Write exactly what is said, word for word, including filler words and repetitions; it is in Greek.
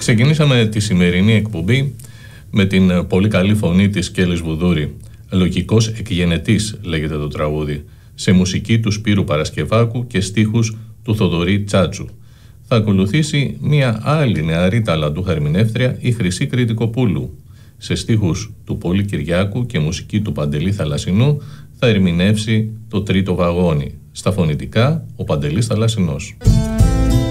Ξεκινήσαμε τη σημερινή εκπομπή με την πολύ καλή φωνή της Κέλλης Βουδούρη. Λογικός εκγενετής λέγεται το τραγούδι, σε μουσική του Σπύρου Παρασκευάκου και στίχους του Θοδωρή Τσάτσου. Θα ακολουθήσει μια άλλη νεαρή ταλαντούχα ερμηνεύτρια, η Χρυσή Κρητικοπούλου. Σε στίχους του Πολύ Κυριάκου και μουσική του Παντελή Θαλασσινού θα ερμηνεύσει το Τρίτο Βαγόνι. Στα φωνητικά ο Παντελής Θαλασσινός.